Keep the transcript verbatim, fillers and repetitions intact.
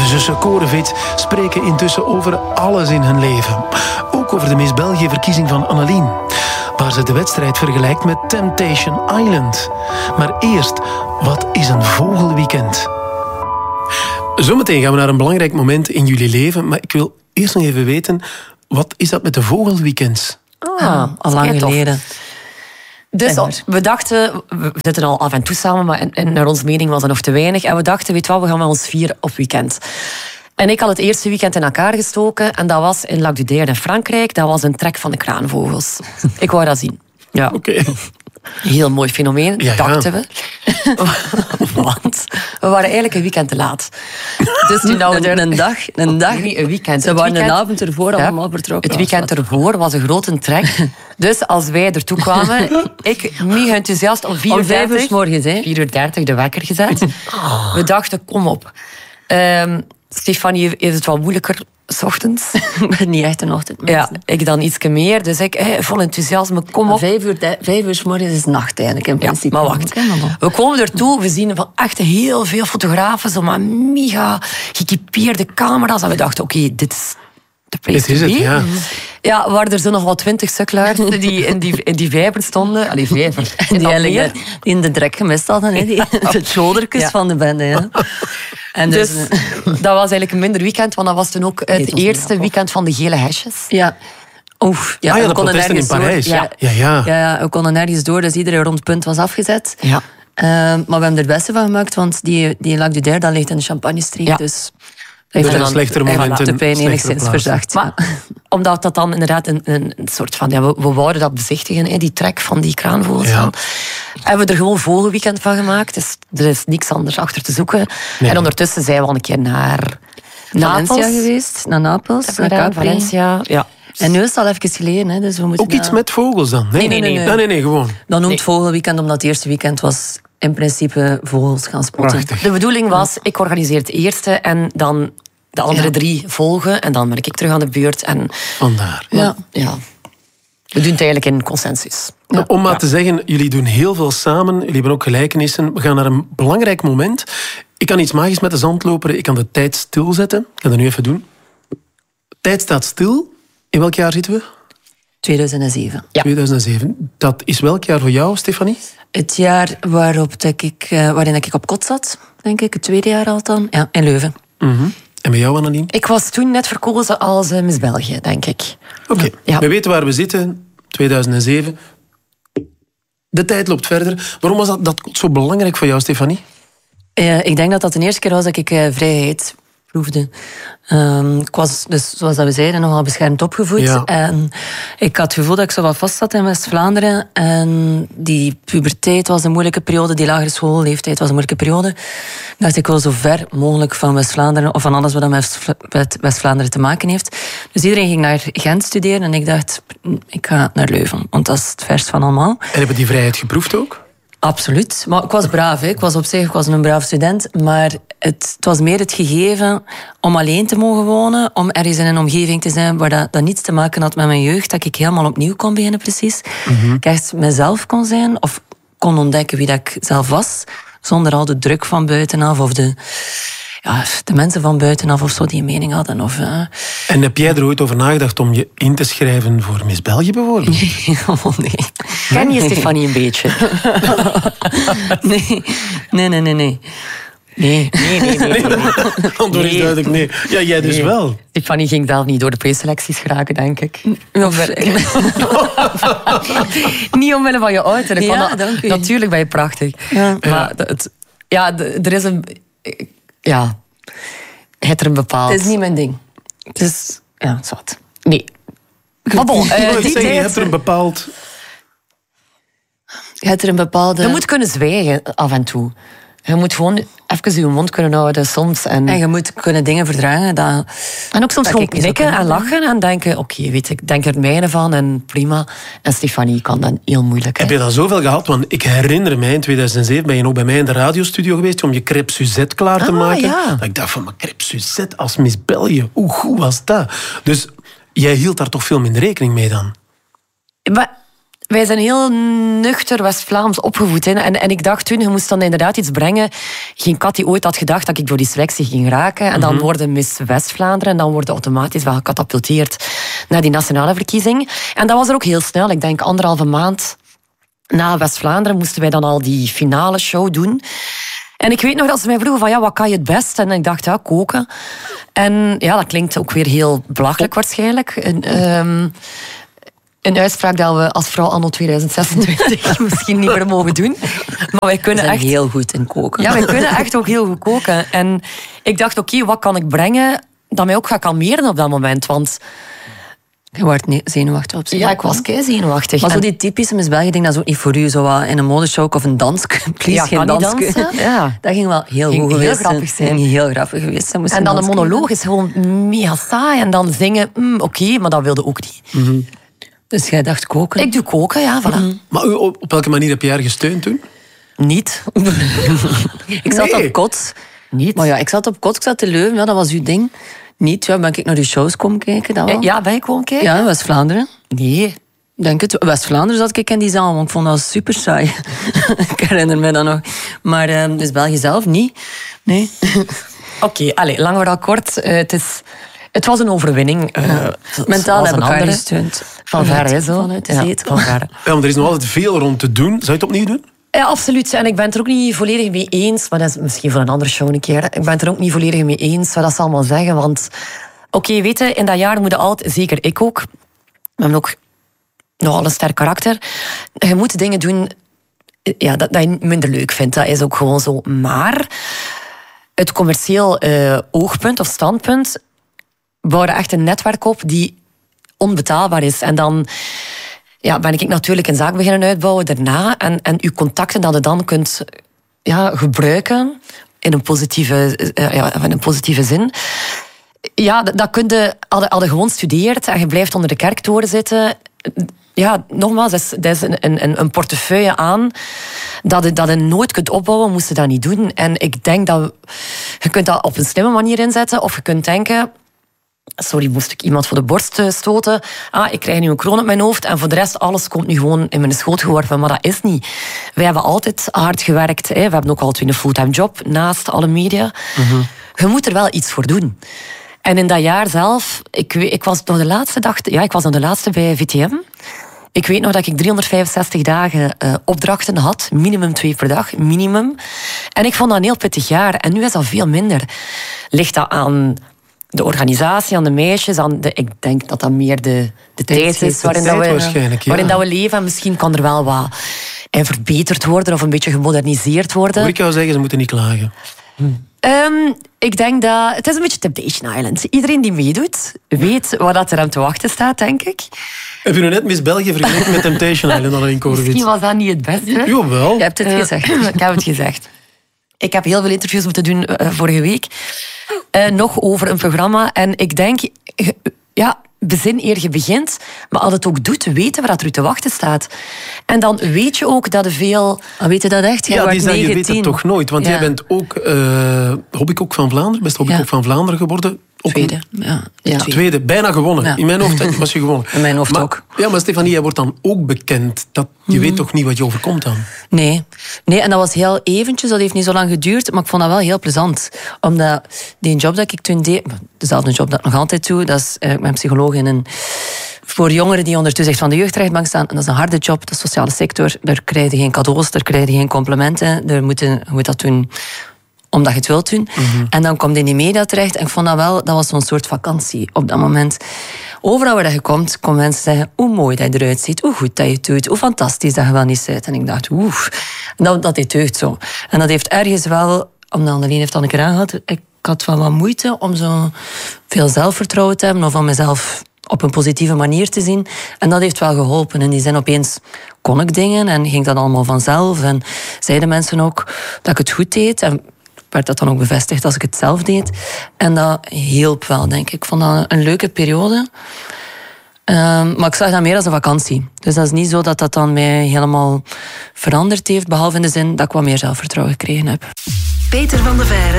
De zussen Koreviet spreken intussen over alles in hun leven. Ook over de Miss België-verkiezing van Annelien, waar ze de wedstrijd vergelijkt met Temptation Island. Maar eerst, wat is een vogelweekend? Zometeen gaan we naar een belangrijk moment in jullie leven, maar ik wil eerst nog even weten, wat is dat met de vogelweekends? Ah, al lang geleden. Dus al, we dachten, we zitten al af en toe samen, maar en, en naar onze mening was dat nog te weinig. En we dachten, weet je wat, we gaan met ons vier op weekend. En ik had het eerste weekend in elkaar gestoken en dat was in Lac du Daire in Frankrijk. Dat was een trek van de kraanvogels. Ik wou dat zien. Ja. Oké. Okay. Heel mooi fenomeen, ja, dachten ja. we. Want we waren eigenlijk een weekend te laat. Dus toen nou een, een dag, een dag, nee, een weekend. Ze waren weekend, een avond ervoor ja, allemaal vertrokken. Het weekend ervoor was een grote trek. Dus als wij ertoe kwamen, ik mega enthousiast om vier uur vijf uur 's morgens, hè? vier uur dertig de wekker gezet. Oh. We dachten, kom op. Um, Stefanie heeft het wat moeilijker 's ochtends. Ik ben niet echt een ochtendmens. Ja, ik dan iets meer. Dus ik, hey, vol enthousiasme, kom op. Vijf uur, de, vijf uur 's morgens is nacht eigenlijk in principe. Ja, maar wacht. We komen ertoe, we zien van echt heel veel fotografen, zo maar mega geëquipeerde camera's. En we dachten, oké, okay, dit is de place dit is to be. Het, ja. Ja, waren er zo nog wel twintig sukkelaars die in die, in die vijver stonden. Allee, vijver. En die eigenlijk die in de drek gemist hadden. Hè? Die, de shoulderkus ja. van de bende. Ja. En dus, dus dat was eigenlijk een minder weekend, want dat was toen ook het nee, eerste weekend van de gele hesjes. Ja. Oef, ja, ah, ja, we konden nergens in Parijs. door. Ja. Ja, ja. Ja, ja, we konden nergens door, dus iedere rondpunt was afgezet. Ja. Uh, maar we hebben er het beste van gemaakt, want die, die Lac du Daire, dat ligt in de Champagne-streek. Ja. Dus heeft er een slechter moment de pijn enigszins verzacht. Maar, ja. Omdat dat dan inderdaad een, een, een soort van... Ja, we, we wouden dat bezichtigen, hè, die trek van die kraanvogels. Ja. Hebben we er gewoon vogelweekend van gemaakt. Dus er is niks anders achter te zoeken. Nee. En ondertussen zijn we al een keer naar Napels Valencia geweest. Naar Napels, naar Capri. Valencia, ja. En nu is het al even geleden. Hè, dus we moeten ook iets met vogels dan? Nee, nee, nee. nee, nee. nee, nee, nee gewoon. Dan noemt nee. vogelweekend, omdat het eerste weekend was in principe vogels gaan spotten. Prachtig. De bedoeling was, ik organiseer het eerste en dan de andere ja. drie volgen. En dan ben ik terug aan de beurt. En vandaar. Ja. ja. We doen het eigenlijk in consensus. Ja. Om maar ja. te zeggen, jullie doen heel veel samen. Jullie hebben ook gelijkenissen. We gaan naar een belangrijk moment. Ik kan iets magisch met de zandloper. Ik kan de tijd stilzetten. Ik ga dat nu even doen. De tijd staat stil. In welk jaar zitten we? tweeduizend zeven. Ja. tweeduizend zeven. Dat is welk jaar voor jou, Stefanie? Het jaar waarop ik, waarin ik op kot zat, denk ik. Het tweede jaar al dan. Ja, in Leuven. Mm-hmm. En bij jou, Annelien? Ik was toen net verkozen als uh, Miss België, denk ik. Oké, okay. ja. We weten waar we zitten. tweeduizend zeven. De tijd loopt verder. Waarom was dat, dat zo belangrijk voor jou, Stefanie? Uh, ik denk dat dat de eerste keer was dat ik uh, vrijheid proefde. Um, ik was, dus, zoals we zeiden, nogal beschermd opgevoed. Ja. En ik had het gevoel dat ik zo wat vast zat in West-Vlaanderen. En die puberteit was een moeilijke periode. Die lagere schoolleeftijd was een moeilijke periode. Ik dacht, ik wil zo ver mogelijk van West-Vlaanderen, of van alles wat met West-Vlaanderen te maken heeft. Dus iedereen ging naar Gent studeren. En ik dacht, ik ga naar Leuven. Want dat is het verst van allemaal. En hebben die vrijheid geproefd ook? Absoluut. Maar ik was braaf. Hè. Ik was op zich ik was een braaf student. Maar het, het was meer het gegeven om alleen te mogen wonen. Om ergens in een omgeving te zijn waar dat, dat niets te maken had met mijn jeugd. Dat ik helemaal opnieuw kon beginnen, precies. Mm-hmm. Ik echt mezelf kon zijn. Of kon ontdekken wie dat ik zelf was. Zonder al de druk van buitenaf. Of de, ja, de mensen van buitenaf of zo die een mening hadden. Of, uh... En heb jij er ooit over nagedacht om je in te schrijven voor Miss België bijvoorbeeld? Nee, oh nee. Ken je Stefanie een beetje? nee, nee, nee, nee. nee. Nee, nee, nee. nee, nee. Antwoord is duidelijk nee. Ja, jij dus nee. wel. Stefanie ging zelf niet door de preselecties geraken, denk ik. Niet omwille van je uiterlijk. Ja, want dat, natuurlijk ben je prachtig. Ja. Maar het, ja, er is een... Ja, het er een bepaald... Het is niet mijn ding. Het is... Ja, zwart. Nee. Maar bon, uh, die die zeggen, je tijd... hebt er een bepaald... Je hebt er een bepaalde... Je moet kunnen zwijgen af en toe. Je moet gewoon even je mond kunnen houden soms. En, en je moet kunnen dingen verdragen. Dat, en ook soms gewoon knikken en lachen en denken... Oké, okay, weet ik, ik denk er het mijne van en prima. En Stefanie kan dat heel moeilijk. Hè? Heb je dat zoveel gehad? Want ik herinner mij, in tweeduizend zeven ben je ook bij mij in de radiostudio geweest om je crêpe Suzette klaar te ah, maken. Ja. Dat ik dacht van, maar crêpe Suzette als Miss België, hoe goed was dat? Dus jij hield daar toch veel minder rekening mee dan? Maar... wij zijn heel nuchter West-Vlaams opgevoed. Hè. En, en ik dacht toen, je moest dan inderdaad iets brengen. Geen kat die ooit had gedacht dat ik door die selectie ging raken. En dan mm-hmm. worden Miss West-Vlaanderen. En dan worden automatisch wel gecatapulteerd naar die nationale verkiezing. En dat was er ook heel snel. Ik denk anderhalve maand na West-Vlaanderen moesten wij dan al die finale show doen. En ik weet nog dat ze mij vroegen van, ja, wat kan je het best? En ik dacht, ja, koken. En ja, dat klinkt ook weer heel belachelijk waarschijnlijk. En, um, een uitspraak dat we als vrouw anno tweeduizend zesentwintig misschien niet meer mogen doen. Maar wij kunnen we zijn echt heel goed in koken. Ja, wij kunnen echt ook heel goed koken. En ik dacht, oké, okay, wat kan ik brengen dat mij ook gaat kalmeren op dat moment? Want je wordt zenuwachtig op zich. Ja, ik was kei zenuwachtig. Maar zo die typische Miss België, ik denk dat is ook niet voor u. Zo wat in een modeshow of een dans. Please, ja, geen dans. Ja. Dat ging wel heel ging goed heel geweest. grappig zijn. Ging heel grappig geweest. En dan een monoloog is gewoon mega saai. En dan zingen, mm, oké, okay, maar dat wilde ook niet. Mm-hmm. Dus jij dacht koken? Ik doe koken, ja, voilà. Mm-hmm. Maar op, op welke manier heb je haar gesteund toen? Niet. ik zat nee. op kot. Niet. Maar ja, ik zat op kot, ik zat te Leuven, ja, dat was uw ding. Niet, ja, ben ik naar die shows komen kijken. Dat wel. Ja, ben ik gewoon kijken? Ja, West-Vlaanderen. Nee. Denk het. West-Vlaanderen zat ik in die zaal, want ik vond dat super saai. Ik herinner me dat nog. Maar uh, dus België zelf niet. Nee. Oké, okay, allez, lang verhaal kort. Uh, het, is, het was een overwinning. Uh, ja. Mentaal heb ik haar gesteund. Van ver, hè, zo. Vanuit de zetel. Ja, van ver. Ja, maar er is nog altijd veel rond te doen. Zou je het opnieuw doen? Ja, absoluut. En ik ben het er ook niet volledig mee eens. Maar dat is misschien voor een andere show een keer. Ik ben het er ook niet volledig mee eens wat dat ze allemaal zeggen. Want, oké, okay, weet je, in dat jaar moet je altijd... Zeker ik ook. We hebben ook nogal een sterk karakter. Je moet dingen doen ja, dat, dat je minder leuk vindt. Dat is ook gewoon zo. Maar het commercieel uh, oogpunt of standpunt bouwde echt een netwerk op die onbetaalbaar is. En dan... Ja, ben ik natuurlijk een zaak beginnen uitbouwen daarna. En, en uw contacten dat je dan kunt ja, gebruiken in een positieve, uh, ja, in een positieve zin. Ja, dat, dat kun je, als je, als je gewoon studeert en je blijft onder de kerktoren zitten. Ja, nogmaals, dat is, dat is een, een, een portefeuille aan dat je, dat je nooit kunt opbouwen, moest je dat niet doen. En ik denk dat je kunt dat op een slimme manier inzetten, of je kunt denken... Sorry, moest ik iemand voor de borst stoten. Ah, ik krijg nu een kroon op mijn hoofd en voor de rest, alles komt nu gewoon in mijn schoot geworpen. Maar dat is niet. Wij hebben altijd hard gewerkt. Hè. We hebben ook altijd een fulltime job naast alle media. Mm-hmm. Je moet er wel iets voor doen. En in dat jaar zelf, ik, ik was nog de laatste dag, ja, ik was nog de laatste bij V T M. Ik weet nog dat ik driehonderdvijfenzestig dagen uh, opdrachten had. Minimum twee per dag, minimum. En ik vond dat een heel pittig jaar. En nu is dat veel minder. Ligt dat aan... de organisatie, aan de meisjes, aan de, ik denk dat dat meer de, de tijd is waarin, tijd dat we, waarschijnlijk, ja. waarin dat we leven. En misschien kan er wel wat en verbeterd worden of een beetje gemoderniseerd worden. Hoe ik zou zeggen, ze moeten niet klagen. Hm. Um, ik denk dat... Het is een beetje Temptation Island. Iedereen die meedoet, weet wat er aan te wachten staat, denk ik. Heb je nu net Miss België vergeleken met Temptation Island? Alleen Misschien was dat niet het beste. Jawel. Je hebt het uh, gezegd. Ik heb het gezegd. Ik heb heel veel interviews moeten doen uh, vorige week. Uh, nog over een programma. En ik denk, uh, ja, bezin eer je begint. Maar als het ook doet, weten we dat er u te wachten staat. En dan weet je ook dat er veel... Ah, weet je dat echt? Jij ja, die zei, je weet het toch nooit. Want ja. jij bent ook uh, Hobbykok van Vlaanderen. Best Hobbykok ja. van Vlaanderen geworden. Ook tweede. Ja. Ja. Tweede, bijna gewonnen. Ja. In mijn hoofd was je gewonnen. In mijn hoofd maar, ook. Ja, maar Stefanie, jij wordt dan ook bekend. Dat, je mm-hmm. weet toch niet wat je overkomt dan? Nee. nee, en dat was heel eventjes. Dat heeft niet zo lang geduurd. Maar ik vond dat wel heel plezant. Omdat die job dat ik toen deed... Dezelfde job dat ik nog altijd doe. Dat is, uh, ik ben psycholoog in een... Voor jongeren die onder toezicht van de jeugdrechtbank staan. En dat is een harde job, de sociale sector. Daar krijg je geen cadeaus, daar krijg je geen complimenten. Daar moet je, je moet dat doen... omdat je het wilt doen. Mm-hmm. En dan kom je in die media terecht. En ik vond dat wel, dat was zo'n soort vakantie op dat moment. Overal waar je komt, komen mensen zeggen hoe mooi dat je eruit ziet, hoe goed dat je het doet, hoe fantastisch dat je wel niet bent. En ik dacht, oeh, dat, dat dit deugt zo. En dat heeft ergens wel, omdat Annelien heeft al een keer aangehad, ik had wel wat moeite om zo veel zelfvertrouwen te hebben of om mezelf op een positieve manier te zien. En dat heeft wel geholpen. In die zin opeens kon ik dingen en ging dat allemaal vanzelf. En zeiden mensen ook dat ik het goed deed. En werd dat dan ook bevestigd als ik het zelf deed. En dat hielp wel, denk ik. Ik vond dat een leuke periode. Um, maar ik zag dat meer als een vakantie. Dus dat is niet zo dat dat dan mij helemaal veranderd heeft, behalve in de zin dat ik wat meer zelfvertrouwen gekregen heb. Peter van de Veire